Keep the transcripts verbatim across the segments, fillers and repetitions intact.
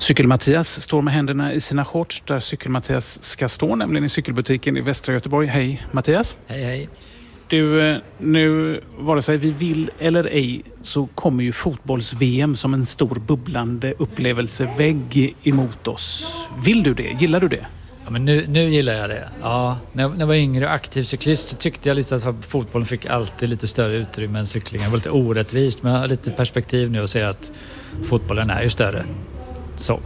Cykel-Mattias står med händerna i sina shorts där Cykel-Mattias ska stå, nämligen i cykelbutiken i Västra Göteborg. Hej Mattias. Hej hej. Du, nu vare sig vi vill eller ej så kommer ju fotbolls-V M som en stor bubblande upplevelsevägg emot oss. Vill du det? Gillar du det? Ja, men nu, nu gillar jag det. Ja, när, jag, när jag var yngre och aktiv cyklist så tyckte jag lite att fotbollen fick alltid lite större utrymme än cyklingen. Det var lite orättvist, men jag har lite perspektiv nu och ser att fotbollen är ju större. Så.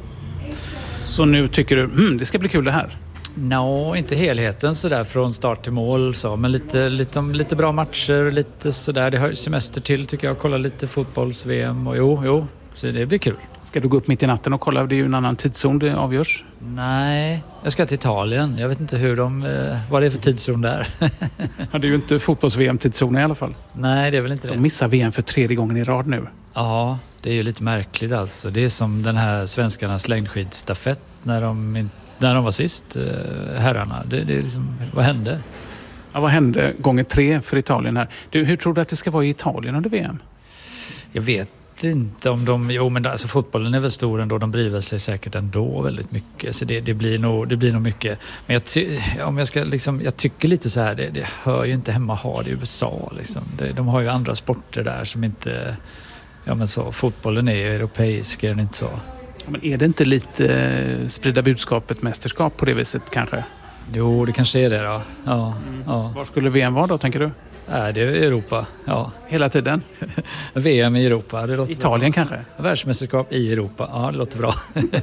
Så nu tycker du, hmm, det ska bli kul det här? Nå, no, inte helheten sådär från start till mål så, men lite, lite, lite bra matcher, lite sådär. Det har semester till tycker jag, kolla lite fotbolls-V M och jo, jo, så det blir kul. Ska du gå upp mitt i natten och kolla? Det är ju en annan tidszon det avgörs. Nej, jag ska till Italien. Jag vet inte hur de, vad det är för tidszon där. Ja, det är ju inte fotbolls-V M-tidszon i alla fall. Nej, det är väl inte det. De missar V M för tredje gången i rad nu. Ja, det är ju lite märkligt alltså. Det är som den här svenskarnas längdskidstafett när de, när de var sist, herrarna. Det, det är liksom, vad hände? Ja, vad hände gånger tre för Italien här? Du, hur tror du att det ska vara i Italien under V M? Jag vet inte om de... Jo, men alltså, fotbollen är väl stor ändå. De driver sig säkert ändå väldigt mycket. Så det, det, blir, nog, det blir nog mycket. Men jag, ty, om jag, ska, liksom, jag tycker lite så här, det, det hör ju inte hemma att ha det i U S A. Liksom. Det, de har ju andra sporter där som inte... Ja, men så, fotbollen är ju europeisk, är den inte så? Ja, men är det inte lite eh, sprida budskapet mästerskap på det viset kanske? Jo, det kanske är det då. Ja, mm. ja. Var skulle V M vara då, tänker du? Nej, det är Europa, ja. Hela tiden? V M i Europa, det låter Italien bra. kanske? Världsmästerskap i Europa, ja det låter bra.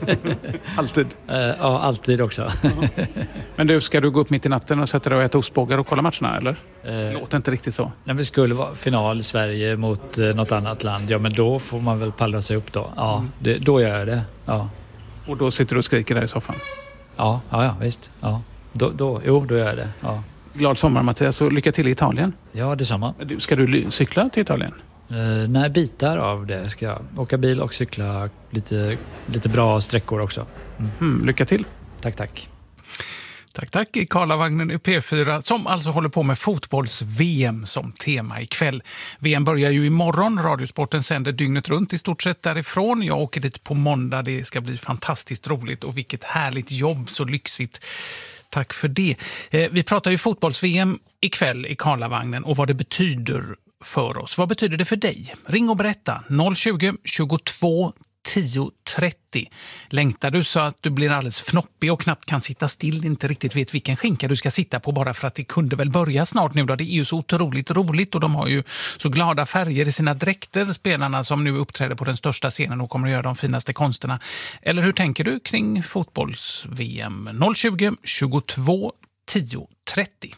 Alltid? Ja, alltid också. Ja. Men du, ska du gå upp mitt i natten och sätta dig och äta ostbågar och kolla matcherna, eller? Det eh, låter inte riktigt så. När vi skulle vara final i Sverige mot eh, något annat land, ja men då får man väl pallra sig upp då. Ja, mm. det, då gör jag det, ja. Och då sitter du och skriker där i soffan? Ja, ja, ja visst. Ja. Då, då, jo, då gör jag det, ja. Glad sommar Mattias och lycka till i Italien. Ja, detsamma. Ska du cykla till Italien? Uh, nej, bitar av det ska jag. Åka bil och cykla lite, lite bra sträckor också. Mm. Mm, lycka till. Tack, tack. Tack, tack. I Karlavagnen i P fyra som alltså håller på med fotbolls-V M som tema ikväll. V M börjar ju imorgon. Radiosporten sänder dygnet runt i stort sett därifrån. Jag åker dit på måndag. Det ska bli fantastiskt roligt och vilket härligt jobb, så lyxigt. Tack för det. Vi pratar ju fotbolls-V M ikväll i Karlavagnen och vad det betyder för oss. Vad betyder det för dig? Ring och berätta. noll tjugo, tjugotvå, tio, trettio. Längtar du så att du blir alldeles fnoppig och knappt kan sitta still, inte riktigt vet vilken skinka du ska sitta på bara för att det kunde väl börja snart nu då? Det är ju så otroligt roligt och de har ju så glada färger i sina dräkter, spelarna som nu uppträder på den största scenen och kommer att göra de finaste konsterna. Eller hur tänker du kring fotbolls-V M? noll tjugo, tjugotvå, tio, trettio.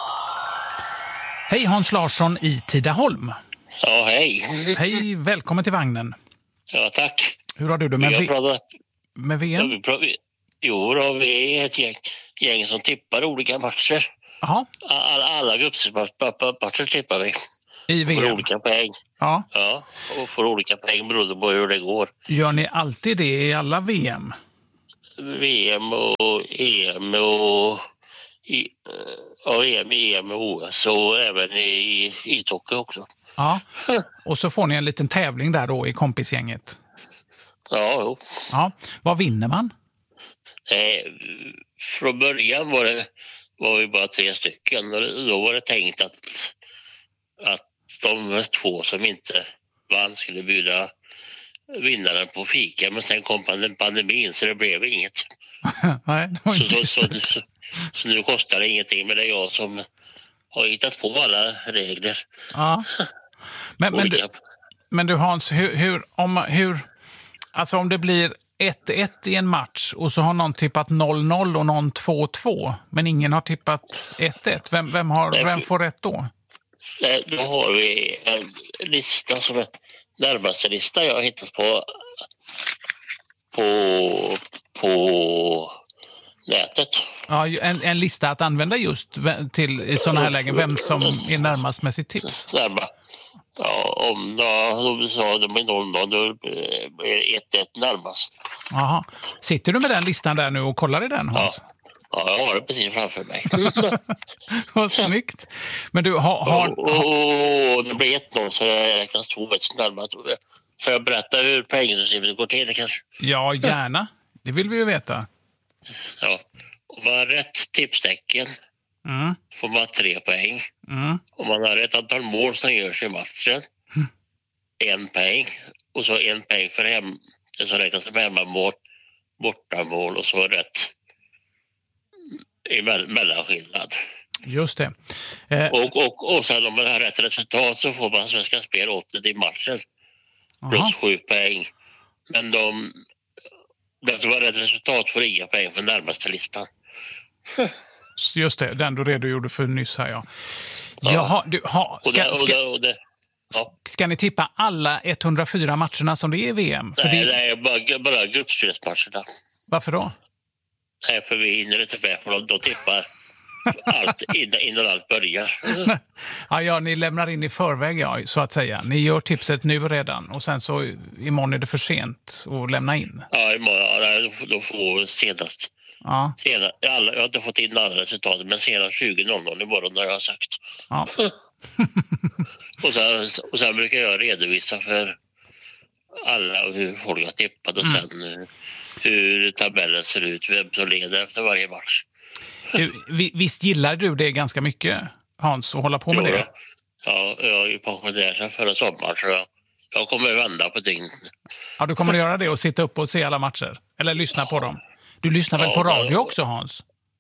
Hej Hans Larsson i Tidaholm. Ja, hej. Hej, välkommen till vagnen. Ja, tack. Hur har du det med, v- pratat, med V M? vi pratat, jo, då, vi är ett gäng, gäng som tippar olika matcher. Aha. Alla, alla gruppmatcher tippar vi. I V M? Får olika poäng. Ja. Ja, och får olika poäng beroende på hur det går. Gör ni alltid det i alla V M? V M och E M och i, ja, E M, E M och O S och även i ishockey också. Ja, och så får ni en liten tävling där då i kompisgänget. Ja, jo. Ja, vad vinner man? Eh, från början var det var vi bara tre stycken och då var det tänkt att, att de två som inte vann skulle bjuda vinnaren på fika, men sen kom pandemin så det blev inget. Nej, det var så, inte så, så, så, så nu kostar det ingenting, men det är jag som har hittat på alla regler. Ja. Men, men, du, men du Hans, hur, hur, om, hur, alltså om det blir ett ett i en match och så har någon tippat noll noll och någon två två, men ingen har tippat ett ett. Vem, vem, har, Nej, vem får rätt då? Nej, då har vi en lista som är närmaste lista jag har hittat på på, på nätet. Ja, en, en lista att använda just till i sådana här lägen. Vem som är närmast med sitt tips? Närma. Ja, om de sa de är noll noll, då är ett ett närmast. Jaha. Sitter du med den listan där nu och kollar i den, Hans? Ja. Ja, jag har det precis framför mig. Vad snyggt. Men du, har... har, har... Och, och det blir ett noll så jag räknas två ett närmast. Får jag berätta hur poängsystemet går till det kanske? Ja, gärna. Det vill vi ju veta. Ja. Om man har rätt tipstecken Mm. får man tre poäng. Mm. Om man har rätt antal mål som görs i matchen, Mm. en poäng. Och så en poäng för hem, det som räknas som hemmamål, bortamål och så rätt i mell- mellanskillnad. Just det. Eh, Och, och, och sen om man har rätt resultat så får man Svenska Spel åter i matchen. aha. Plus sju poäng. Men de, den som har rätt resultat får inga poäng för närmaste listan. Just det, den du redogjorde för nyss här, ja. Ja. Jaha, du, ha, Och det, ska, och ska, det, och det, ja. ska ni tippa alla etthundrafyra matcherna som det är i V M? För Nej, det, nej, bara, bara gruppspelsmatcherna. varför då? Nej, för vi hinner inte med för de, de tippar allt innan, innan allt börjar. Ja, ja, ni lämnar in i förväg, ja, så att säga. Ni gör tipset nu redan och sen så imorgon är det för sent att lämna in. Ja, imorgon, ja, nej, de får- de får senast. Ja, Senast, alla, jag har inte fått in alla resultat, men senast tjugo noll noll imorgon har jag sagt. ja. Och sen, och sen brukar jag redovisa för alla hur folk har tippat och Mm. sen eh, hur tabellen ser ut, vem som leder efter varje match. Du, vi- visst gillar du det ganska mycket, Hans, att hålla på med Jo det? då. Ja, jag är ju pensionär sedan förra sommaren så jag, jag kommer vända på dygnet. Ja, du kommer att göra det och sitta upp och se alla matcher? Eller lyssna på dem? Du lyssnar väl Ja, på ja. radio också, Hans?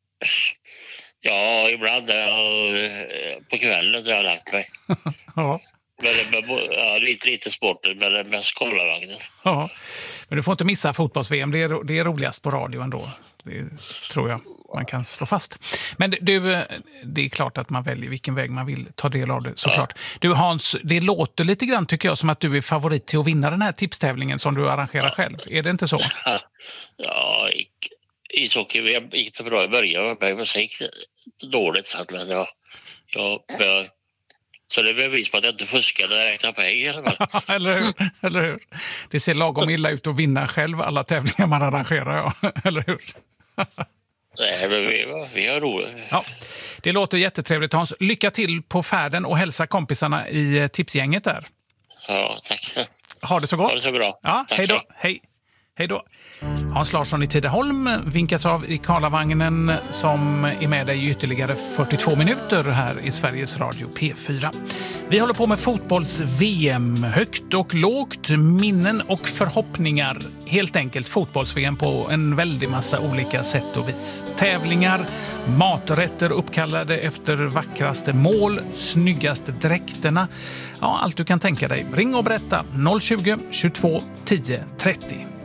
Ja, ibland är jag, eh, på kvällen har jag lagt mig. Ja. Men det med, ja, lite, lite sporten, men det är mest kollavagnen. Ja. Men du får inte missa fotbolls-V M. Det är, det är roligast på radio ändå. Det tror jag man kan slå fast. Men du, det är klart att man väljer vilken väg man vill ta del av det, såklart. Du Hans, det låter lite grann tycker jag som att du är favorit till att vinna den här tipstävlingen som du arrangerar själv. Är det inte så? Ja, gick, ishockey gick det bra i början, men sen gick det dåligt. Så att, men jag, jag, jag, så det är bevis på att jag inte fuskade när jag räknade poäng i alla fall. eller, hur? eller hur? Det ser lagom illa ut att vinna själv alla tävlingar man arrangerar, ja. Eller hur? Nej, men vi, vi har roligt. Ja, det låter jättetrevligt, Hans. Lycka till på färden och hälsa kompisarna i eh, tipsgänget där. Ja, tack. Ha det så gott. Ha det så bra. Ja, Tack, hej då. hej. Hej. Hej då. Hans Larsson i Tidaholm vinkas av i Karlavagnen som är med dig i ytterligare fyrtiotvå minuter här i Sveriges Radio P fyra. Vi håller på med fotbolls-V M. Högt och lågt, minnen och förhoppningar. Helt enkelt fotbolls-V M på en väldig massa olika sätt och vis. Tävlingar, maträtter uppkallade efter vackraste mål, snyggaste dräkterna. Ja, allt du kan tänka dig. Ring och berätta noll tjugo, tjugotvå, tio, trettio.